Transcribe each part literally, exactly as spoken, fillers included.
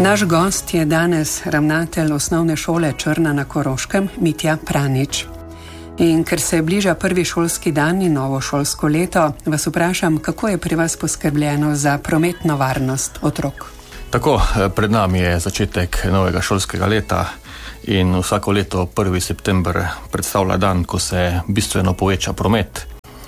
Naš gost je danes ravnatelj osnovne šole Črna na Koroškem, Mitja Pranič. In ker se bliža prvi šolski dan in novo šolsko leto, vas vprašam, kako je pri vas poskrbljeno za prometno varnost otrok? Tako, pred nami je začetek novega šolskega leta in vsako leto prvi september predstavlja dan, ko se bistveno poveča promet.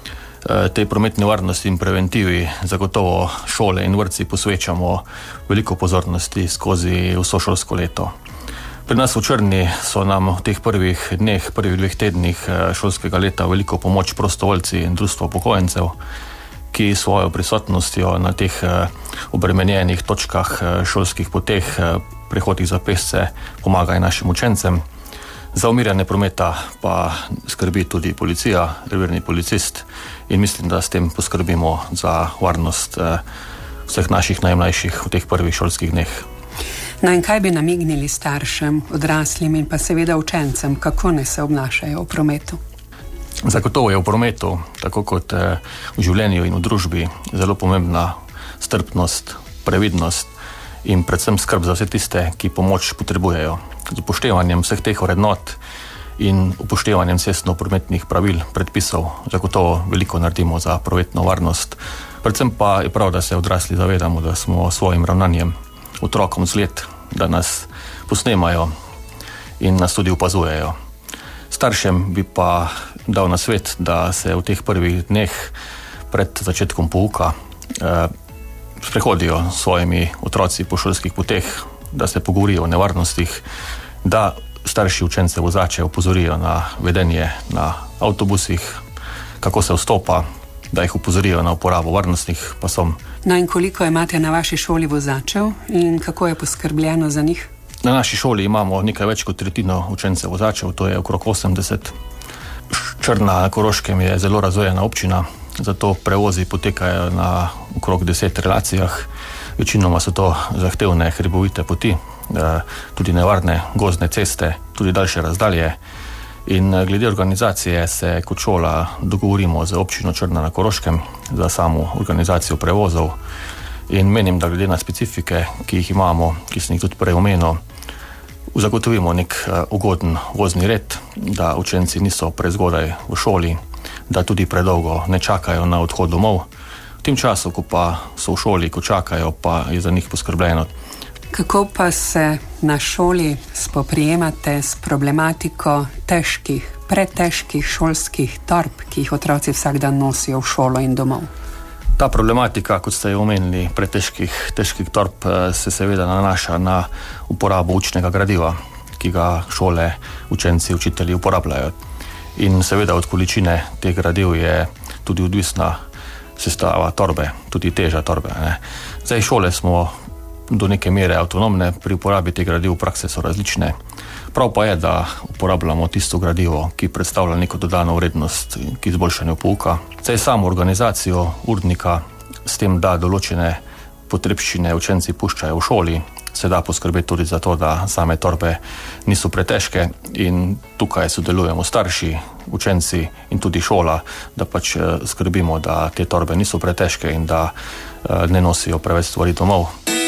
Tej prometni varnosti in preventivi zagotovo šole in vrtci posvečamo veliko pozornosti skozi vso šolsko leto. Pri nas v Črni so nam v teh prvih dneh, prvih dveh tednih šolskega leta veliko pomoč prostovoljci in društvo upokojencev, ki svojo prisotnostjo na teh obremenjenih točkah šolskih poteh, prehodih za pešce pomagajo našim učencem. Za umirjanje prometa pa skrbi tudi policija, revirni policist in mislim, da s tem poskrbimo za varnost vseh naših najmlajših v teh prvih šolskih dneh. No in kaj bi namignili staršem, odraslim in pa seveda učencem, kako ne se obnašajo v prometu? Zagotovo je v prometu, tako kot v življenju in v družbi, zelo pomembna strpnost, previdnost in predvsem skrb za vse tiste, ki pomoč potrebujejo. Z upoštevanjem vseh teh vrednot in upoštevanjem cestno-prometnih pravil, predpisov, zagotovo veliko naredimo za prometno varnost. Predvsem pa je prav, da se odrasli zavedamo, da smo svojim ravnanjem otrokom zgled, da nas posnemajo in nas tudi opazujejo. Staršem bi pa dal nasvet, da se v teh prvih dneh pred začetkom pouka eh, sprehodijo s svojimi otroci po šolskih poteh, da se pogovorijo o nevarnostih, da starši učence vozače opozorijo na vedenje na avtobusih, kako se vstopa, da jih opozorijo na uporabo varnostnih pasov. No in koliko imate na vaši šoli vozačev in kako je poskrbljeno za njih? Na naši šoli imamo nekaj več kot tretjino učence vozačev, to je okrog osemdeset. Črna na Koroškem je zelo razvejena občina, zato prevozi potekajo na okrog deset relacijah. Večinoma so to zahtevne hribovite poti, tudi nevarne gozdne ceste, tudi daljše razdalje. In glede organizacije se kot šola dogovorimo z občino Črna na Koroškem za samo organizacijo prevozov in menim, da glede na specifike, ki jih imamo, ki sem jih tudi prej omenil, zagotovimo nek ugoden vozni red, da učenci niso prezgodaj v šoli, da tudi predolgo ne čakajo na odhod domov. V tem času, ko pa so v šoli, ko čakajo, pa je za njih poskrbljeno. Kako pa se na šoli spoprijemate s problematiko težkih, pretežkih šolskih torb, ki jih otroci vsak dan nosijo v šolo in domov? Ta problematika, kot ste jo omenili, pretežkih težkih torb, se seveda nanaša na uporabo učnega gradiva, ki ga šole, učenci, učitelji uporabljajo. In seveda od količine teh gradiv je tudi odvisna sestava torbe, tudi teža torbe. Ne. Zdaj šole smo do neke mere avtonomne, pri uporabi teh gradiv prakse so različne. Prav pa je, da uporabljamo tisto gradivo, ki predstavlja neko dodano vrednost k izboljšanju pouka. Zdaj samo organizacijo urnika s tem, da določene potrebščine učenci puščajo v šoli, se da poskrbeti tudi za to, da same torbe niso pretežke in tukaj sodelujemo starši, učenci in tudi šola, da pač skrbimo, da te torbe niso pretežke in da ne nosijo preveč stvari domov.